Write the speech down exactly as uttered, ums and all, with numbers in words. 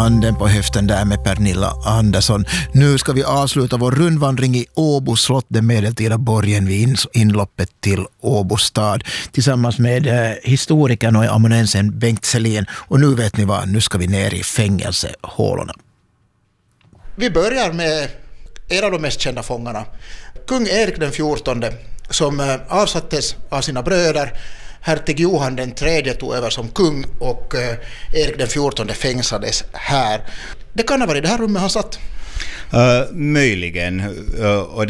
handen på höften där med Pernilla Andersson. Nu ska vi avsluta vår rundvandring i Åbo slott, den medeltida borgen vid inloppet till Åbo stad, tillsammans med eh, historikern och amanuensen Bengt Selin. Och nu vet ni vad, nu ska vi ner i fängelsehålorna. Vi börjar med en av de mest kända fångarna, kung Erik den fjortonde, som eh, avsattes av sina bröder. Hertig Johan den tredje tog över som kung och eh, Erik den fjortonde fängslades här. Det kan ha varit det här rummet han satt. Uh, möjligen. Uh, och